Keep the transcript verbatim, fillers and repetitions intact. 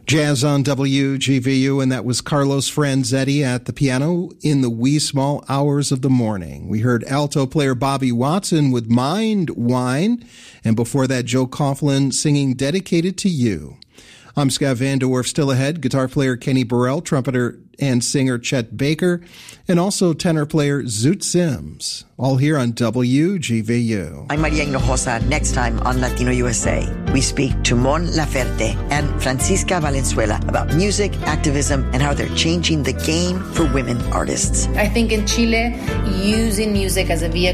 Jazz on W G V U, and that was Carlos Franzetti at the piano in the wee small hours of the morning. We heard alto player Bobby Watson with Mind Wine, and before that, Joe Coughlin singing Dedicated to You. I'm Scott Van De Werf. Still ahead, guitar player Kenny Burrell, trumpeter and singer Chet Baker, and also tenor player Zoot Sims. All here on W G V U. I'm Maria Hinojosa. Next time on Latino U S A, we speak to Mon Laferte and Francisca Valenzuela about music, activism, and how they're changing the game for women artists. I think in Chile, using music as a vehicle